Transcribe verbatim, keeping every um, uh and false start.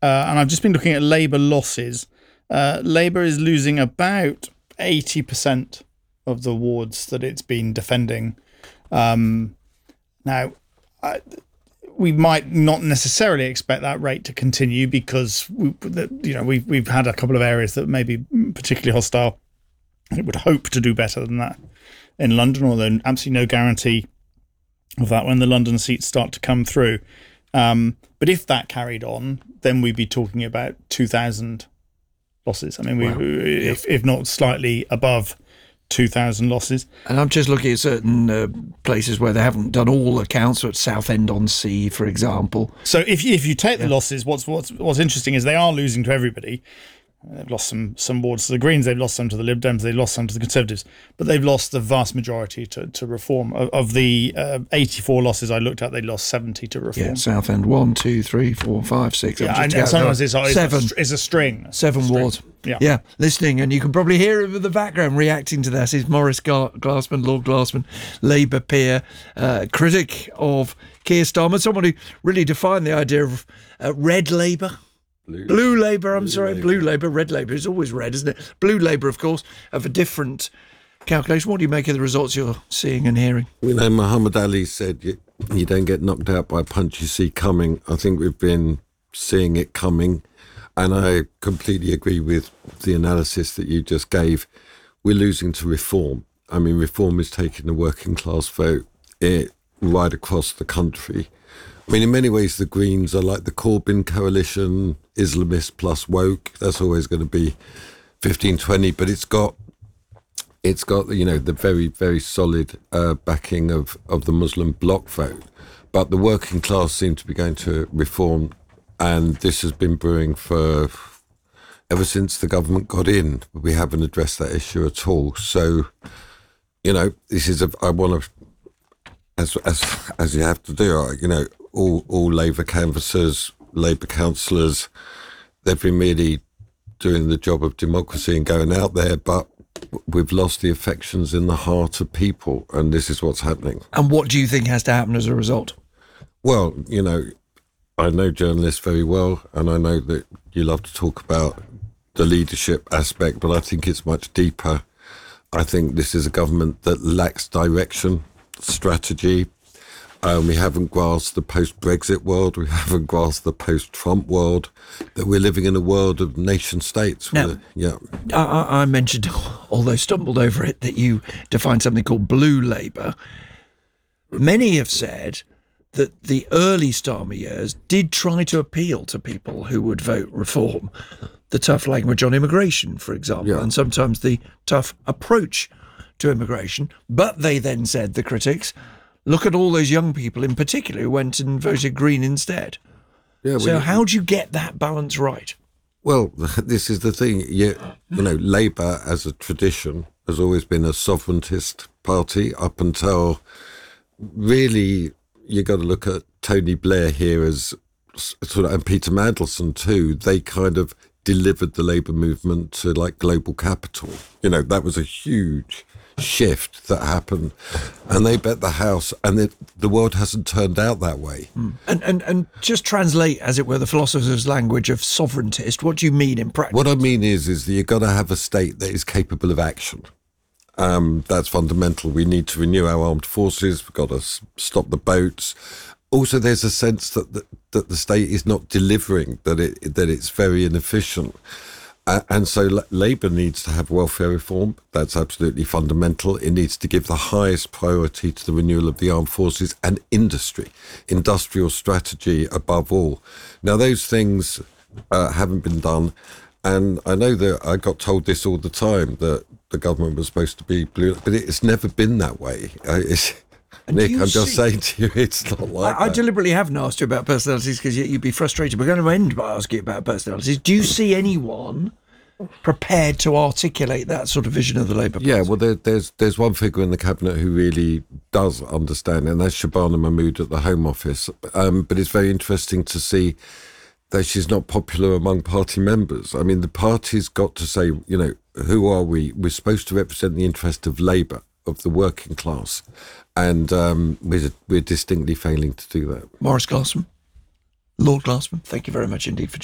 uh, and I've just been looking at Labour losses. Uh, Labour is losing about eighty percent of the wards that it's been defending. Um, now, I, we might not necessarily expect that rate to continue because we, you know we've we've had a couple of areas that may be particularly hostile. It would hope to do better than that in London, although absolutely no guarantee of that when the London seats start to come through. Um, but if that carried on, then we'd be talking about two thousand losses. I mean, we, wow. if if not slightly above two thousand losses. And I'm just looking at certain uh, places where they haven't done all accounts, so at Southend-on-Sea, for example. So if if you take yeah. the losses, what's what's what's interesting is they are losing to everybody. They've lost some some wards to the Greens, they've lost some to the Lib Dems, they've lost some to the Conservatives, but they've lost the vast majority to, to Reform. Of, of the uh, eighty-four losses I looked at, they lost seventy to Reform. Yeah, Southend, one, two, three, four, five, six. Yeah, and, and sometimes it's, it's, seven. A, it's a string. Seven a string. wards. Yeah. yeah, listening, and you can probably hear him in the background reacting to that is Maurice Glasman, Lord Glasman, Labour peer, uh, critic of Keir Starmer, someone who really defined the idea of uh, red Labour. Blue, Blue Labour, I'm Blue sorry, Labour. Blue Labour, Red Labour. It's always red, isn't it? Blue Labour, of course, of a different calculation. What do you make of the results you're seeing and hearing? You know, Muhammad Ali said you, you don't get knocked out by a punch you see coming. I think we've been seeing it coming, and I completely agree with the analysis that you just gave. We're losing to Reform. I mean, Reform is taking the working class vote eh, right across the country. I mean, in many ways, the Greens are like the Corbyn coalition, Islamist plus woke. That's always going to be fifteen twenty, but it's got, it's got you know, the very, very solid uh, backing of, of the Muslim bloc vote. But the working class seem to be going to Reform, and this has been brewing for ever since the government got in. We haven't addressed that issue at all. So, you know, this is a, I want to, as as as you have to do, you know, all all Labour canvassers, Labour councillors, they've been really doing the job of democracy and going out there, but we've lost the affections in the heart of people, and this is what's happening. And what do you think has to happen as a result? Well, you know, I know journalists very well, and I know that you love to talk about the leadership aspect, but I think it's much deeper. I think this is a government that lacks direction, strategy. Um, we haven't grasped the post-Brexit world. We haven't grasped the post-Trump world. That we're living in a world of nation states. Now, where, yeah, I, I mentioned, although stumbled over it, that you defined something called Blue Labour. Many have said that the early Starmer years did try to appeal to people who would vote Reform. The tough language on immigration, for example, yeah. and sometimes the tough approach to immigration. But they then said, the critics, look at all those young people in particular who went and voted Green instead. yeah. So we- how do you get that balance right? Well, this is the thing. You, you know, Labour as a tradition has always been a sovereigntist party up until really you got to look at Tony Blair here as sort of, and Peter Mandelson too. They kind of delivered the Labour movement to like global capital. You know, that was a huge shift that happened, and they bet the house, and it, the world hasn't turned out that way. Mm. And, and and just translate, as it were, the philosopher's language of sovereigntist. What do you mean in practice? What I mean is, is that you've got to have a state that is capable of action. Um, that's fundamental. We need to renew our armed forces. We've got to s- stop the boats. Also, there's a sense that the, that the state is not delivering, that it that it's very inefficient. Uh, and so L- Labour needs to have welfare reform. That's absolutely fundamental. It needs to give the highest priority to the renewal of the armed forces and industry, industrial strategy above all. Now, those things uh, haven't been done. And I know that I got told this all the time, that the government was supposed to be blue, but it's never been that way. Uh, it's, And Nick, do you I'm just see- saying to you, it's not like I, I that. deliberately haven't asked you about personalities because you, you'd be frustrated. We're going to end by asking you about personalities. Do you see anyone prepared to articulate that sort of vision of the Labour Party? Yeah, well, there, there's there's one figure in the cabinet who really does understand, and that's Shabana Mahmood at the Home Office. Um, but it's very interesting to see that she's not popular among party members. I mean, the party's got to say, you know, who are we? We're supposed to represent the interest of Labour, of the working class, and um, we're, we're distinctly failing to do that. Maurice Glasman, Lord Glasman, thank you very much indeed for